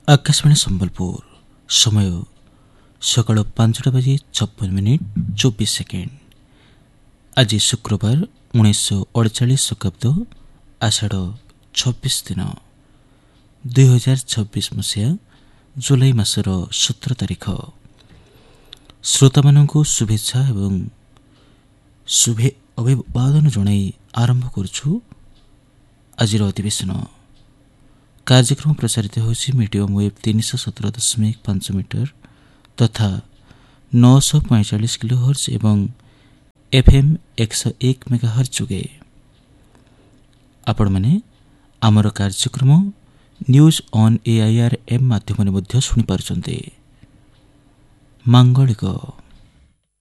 आकाशवाणी संबलपुर समय सकाळ 5:56 आज शुक्रवार 1948 शकाब्द आषाढ़ 26 दिन 2026 मसीहा जुलाई मासर 17 तारिख। श्रोता मानू शुभेच्छा एवं शुभे अभिवादन जनाई आरंभ करुछु आज अधिवेशन। कार्यक्रम प्रसारित होछि मीडियम वेब 317.5 मीटर तथा 945 किलोहर्ट्ज एवं एफएम 101 मेगाहर्ट्ज जुगे। आपण माने आमर कार्यक्रम न्यूज ऑन एआईआर एम माध्यम मध्य शुणी पारुचंते। मांगलिक